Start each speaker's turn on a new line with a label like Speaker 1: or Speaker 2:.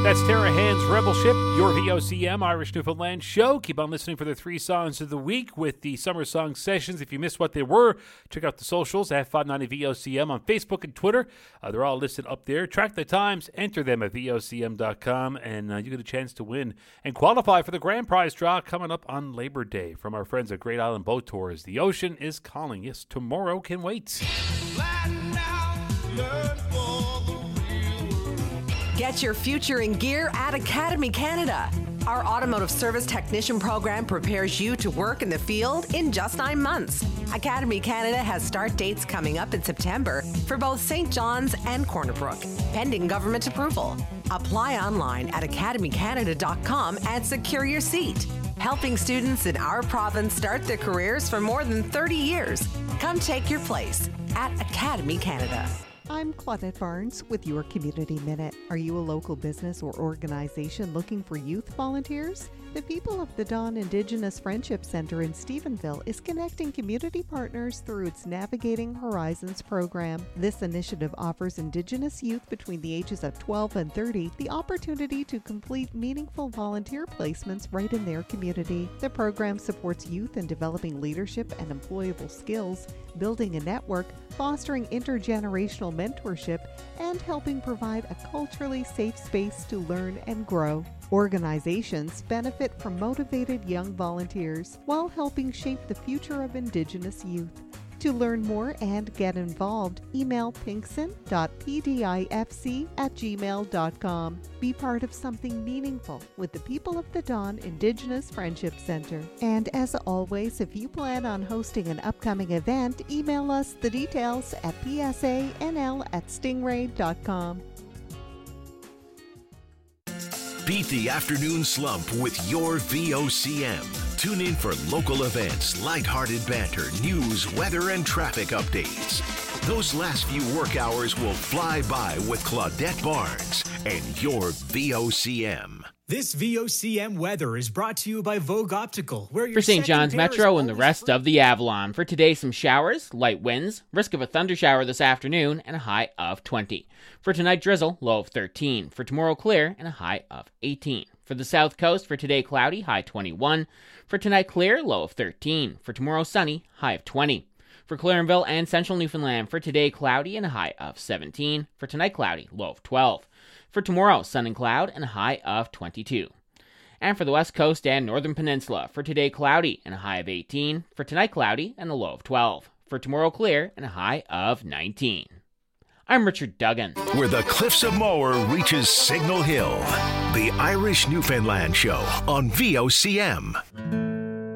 Speaker 1: That's Tara Hand's Rebel Ship, your VOCM Irish Newfoundland show. Keep on listening for the 3 songs of the week with the Summer Song Sessions. If you missed what they were, check out the socials at 590VOCM on Facebook and Twitter. They're all listed up there. Track the times, enter them at VOCM.com, and you get a chance to win and qualify for the grand prize draw coming up on Labor Day from our friends at Great Island Boat Tours. The ocean is calling. Yes, tomorrow can wait.
Speaker 2: Get your future in gear at Academy Canada. Our automotive service technician program prepares you to work in the field in just 9 months. Academy Canada has start dates coming up in September for both St. John's and Corner Brook, pending government approval. Apply online at academycanada.com and secure your seat. Helping students in our province start their careers for more than 30 years. Come take your place at Academy Canada.
Speaker 3: I'm Claudette Barnes with your Community Minute. Are you a local business or organization looking for youth volunteers? The People of the Dawn Indigenous Friendship Center in Stephenville is connecting community partners through its Navigating Horizons program. This initiative offers Indigenous youth between the ages of 12 and 30 the opportunity to complete meaningful volunteer placements right in their community. The program supports youth in developing leadership and employable skills, building a network, fostering intergenerational mentorship, and helping provide a culturally safe space to learn and grow. Organizations benefit from motivated young volunteers while helping shape the future of Indigenous youth. To learn more and get involved, email pinkson.pdifc@gmail.com. Be part of something meaningful with the People of the Dawn Indigenous Friendship Center. And as always, if you plan on hosting an upcoming event, email us the details at psanl@stingray.com.
Speaker 4: Beat the afternoon slump with your VOCM. Tune in for local events, lighthearted banter, news, weather, and traffic updates. Those last few work hours will fly by with Claudette Barnes and your VOCM.
Speaker 5: This VOCM weather is brought to you by Vogue Optical, where
Speaker 6: for St. John's Metro and the rest of the Avalon. For today, some showers, light winds, risk of a thunder shower this afternoon, and a high of 20. For tonight, drizzle, low of 13. For tomorrow, clear, and a high of 18. For the south coast, for today, cloudy, high 21. For tonight, clear, low of 13. For tomorrow, sunny, high of 20. For Clarenville and central Newfoundland, for today, cloudy and a high of 17. For tonight, cloudy, low of 12. For tomorrow, sun and cloud and a high of 22. And for the west coast and northern peninsula, for today, cloudy and a high of 18. For tonight, cloudy and a low of 12. For tomorrow, clear and a high of 19. I'm Richard Duggan.
Speaker 4: Where the Cliffs of Moher reaches Signal Hill. The Irish Newfoundland Show on VOCM.